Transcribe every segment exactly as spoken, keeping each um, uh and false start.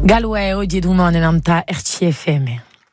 Galway oggi domani nanta R C F M.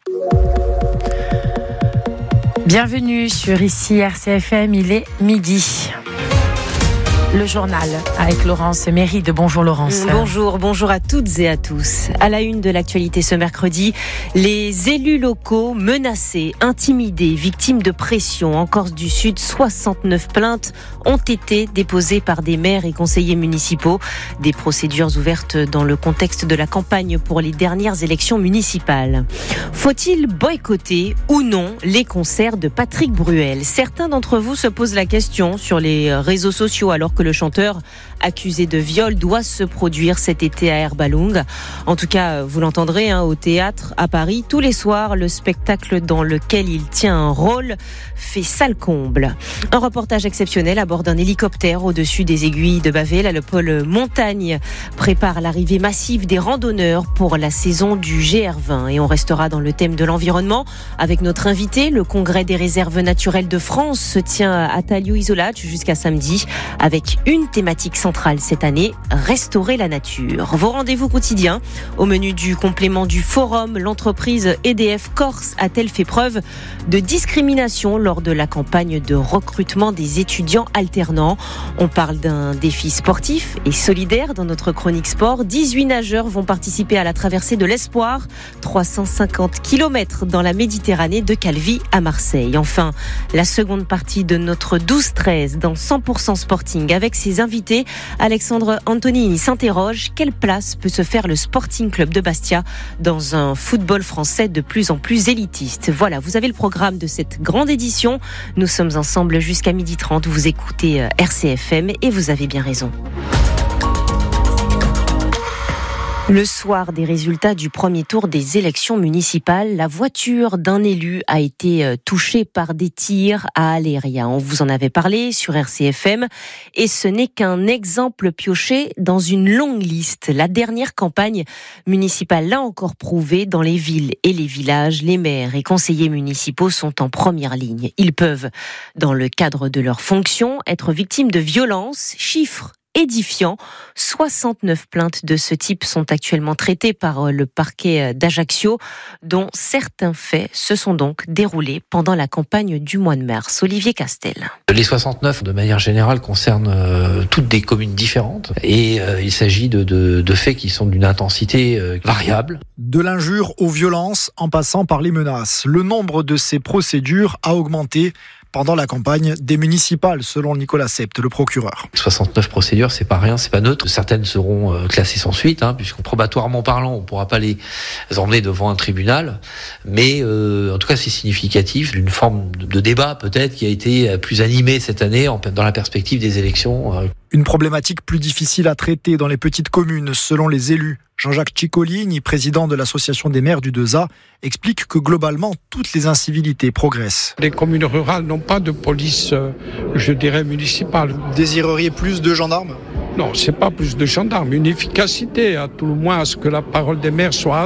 Bienvenue sur ici R C F M, il est midi. Le journal avec Laurence Méride. Bonjour Laurence. Bonjour, bonjour à toutes et à tous. À la une de l'actualité ce mercredi, les élus locaux menacés, intimidés, victimes de pression. En Corse du Sud, soixante-neuf plaintes ont été déposées par des maires et conseillers municipaux. Des procédures ouvertes dans le contexte de la campagne pour les dernières élections municipales. Faut-il boycotter ou non les concerts de Patrick Bruel ? Certains d'entre vous se posent la question sur les réseaux sociaux alors que le chanteur accusé de viol doit se produire cet été à Herbalung. En tout cas, vous l'entendrez hein, au théâtre à Paris. Tous les soirs, le spectacle dans lequel il tient un rôle fait salle comble. Un reportage exceptionnel à bord d'un hélicoptère au-dessus des aiguilles de Bavet. Là, le pôle montagne prépare l'arrivée massive des randonneurs pour la saison du G R vingt. Et on restera dans le thème de l'environnement avec notre invité. Le congrès des réserves naturelles de France se tient à Taliu-Isolac jusqu'à samedi avec une thématique centrale cette année, restaurer la nature. Vos rendez-vous quotidiens au menu du complément du forum, l'entreprise E D F Corse a-t-elle fait preuve de discrimination lors de la campagne de recrutement des étudiants alternants? On parle d'un défi sportif et solidaire dans notre chronique sport. dix-huit nageurs vont participer à la traversée de l'Espoir, trois cent cinquante kilomètres dans la Méditerranée de Calvi à Marseille. Enfin, la seconde partie de notre douze treize dans cent pour cent Sporting avec ses invités. Alexandre Antonini s'interroge, quelle place peut se faire le Sporting Club de Bastia dans un football français de plus en plus élitiste? Voilà, vous avez le programme de cette grande édition. Nous sommes ensemble jusqu'à midi trente. Vous écoutez R C F M et vous avez bien raison. Le soir des résultats du premier tour des élections municipales, la voiture d'un élu a été touchée par des tirs à Aléria. On vous en avait parlé sur R C F M et ce n'est qu'un exemple pioché dans une longue liste. La dernière campagne municipale l'a encore prouvé. Dans les villes et les villages, les maires et conseillers municipaux sont en première ligne. Ils peuvent, dans le cadre de leurs fonctions, être victimes de violences, chiffres édifiant. soixante-neuf plaintes de ce type sont actuellement traitées par le parquet d'Ajaccio, dont certains faits se sont donc déroulés pendant la campagne du mois de mars. Olivier Castel. Les soixante-neuf, de manière générale, concernent euh, toutes des communes différentes et euh, il s'agit de, de, de faits qui sont d'une intensité euh, variable. De l'injure aux violences, en passant par les menaces. Le nombre de ces procédures a augmenté pendant la campagne des municipales, selon Nicolas Sept, le procureur. soixante-neuf procédures, c'est pas rien, c'est pas neutre. Certaines seront euh, classées sans suite, hein, puisqu'on probatoirement parlant, on pourra pas les emmener devant un tribunal. Mais euh, en tout cas, c'est significatif d'une forme de, de débat peut-être qui a été plus animée cette année en, dans la perspective des élections. Euh. Une problématique plus difficile à traiter dans les petites communes, selon les élus. Jean-Jacques Ciccolini, président de l'association des maires du deux A, explique que globalement, toutes les incivilités progressent. Les communes rurales n'ont pas de police, euh, je dirais, municipale. Vous désireriez plus de gendarmes ? Non, c'est pas plus de gendarmes, une efficacité, à tout le moins à ce que la parole des maires soit